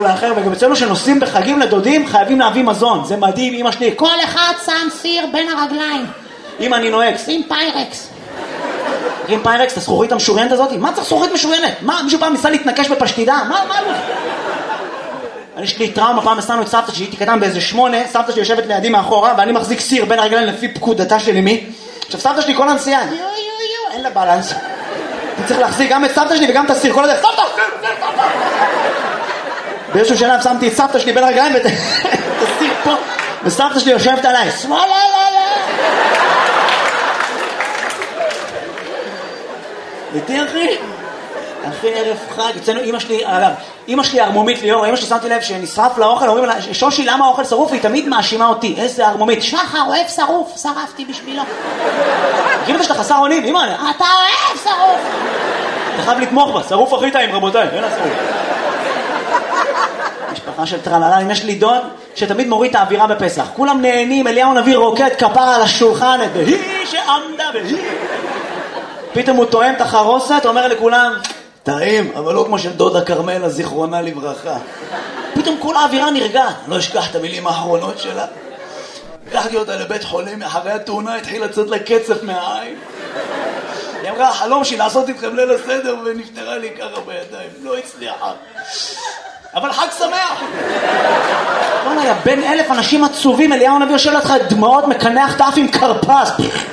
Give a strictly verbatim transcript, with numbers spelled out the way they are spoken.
לאחר, וגם אצלנו שנוסעים בחגים לדודים חייבים להביא מזון, זה מדהים. אמא שלי, כל אחד שם סיר בין הרגליים. אמא אני נוהג, שים פיירקס. שים פיירקס, את הזכוכית המשוריינת הזאת? מה צריך זכוכית משוריינת? מה, מישהו פעם ניסה להתנקש בפשטידה? מה, מה? אני יש לי טראומה, פעם נסענו את סבתא שהייתי קטן באיזה שמונה, סבתא שלי יושבת לידי מאחורה, ואני מחזיק סיר בין הרגליים לפי פקודתה של אמי. עכשיו סבתא שלי כל הנסיעה, יו יו יו, אין לה בלנס. אני צריך להחזיק גם את סבתא שלי וגם את הסיר, כל הדרך, סבתא! באיזשהו שלב שמתי את סבתא שלי בין הרגליים ואת הסיר פה, וסבתא שלי יושבת עליי, שמאלה, לא, לא. איתי אחי? אחי ערב חג, אצלנו אמא שלי, אגב, אמא שלי ערמומית ליאור, אמא שלי שמתי לב שנשרף לאוכל, אומרים לה, שושי למה האוכל שרוף? והיא תמיד מאשימה אותי, איזה ערמומית. שחר אוהב שרוף, שרפתי בשבילו. תגיד אותה שאתה חסר אונים, אמא, אתה אוהב שרוף. אתה חייב לתמוך בה, שרוף הכי טעים רבותיי, אין השרוף. משפחה של טרללה, יש לי דוד שתמיד מוריד את האווירה בפסח, כולם נהנים, אליהו נביא רוקד כפרה על השולחן, והיא שעמדה והיא. פתאום הוא טועם את החרוסת, אומר לכולם, טעים, אבל לא כמו של דודה קרמלה, זיכרונה לברכה. פתאום כל האווירה נרגעת, לא אשכח את המילים האחרונות שלה. לקחתי אותה לבית חולים, אחרי התאונה התחיל לצאת לה קצף מהעין. היא אמרה, החלום שלי לעשות איתכם ליל הסדר, ונפטרה לי ככה בידיים, לא הצליחה. אבל חג שמח! לא נהיה, בין אלף אנשים עצובים, אליהו נביא יושב לך דמעות, מקנח תף עם קרפס.